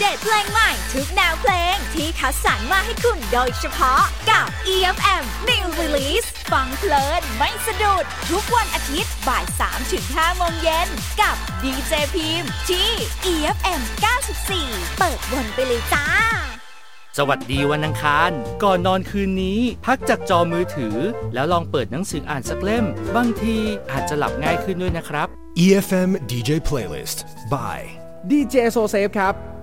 เดตเพลงใหม่ทุกแนวเพลงที่คัดสรรมาให้คุณโดยเฉพาะกับ EFM New Release ฟังเพลินไม่สะดุดทุกวันอาทิตย์บ่าย 3-5 โมงเย็นกับดีเจพิมพ์ที่ EFM 94 เปิดวนไปเลยจ้าสวัสดีวันอังคารก่อนนอนคืนนี้พักจากจอมือถือแล้วลองเปิดหนังสืออ่านสักเล่มบางทีอาจจะหลับง่ายขึ้นด้วยนะครับ EFM DJ Playlist by DJ Joseph ครับ